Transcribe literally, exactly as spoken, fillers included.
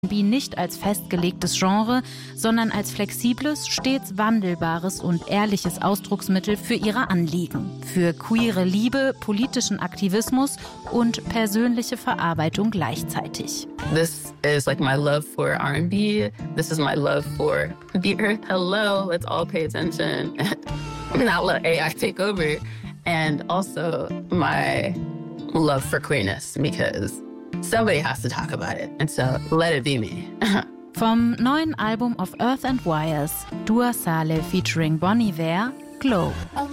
and B nicht als festgelegtes Genre, sondern als flexibles, stets wandelbares und ehrliches Ausdrucksmittel für ihre Anliegen. Für queere Liebe, politischen Aktivismus und persönliche Verarbeitung gleichzeitig. This is like my love for R and B. This is my love for the earth. Hello, let's all pay attention. Not let A I take over. And also my love for queerness, because somebody has to talk about it. And so let it be me. Vom neuen Album of Earth and Wires, Dua Saleh featuring Bon Iver, Glow.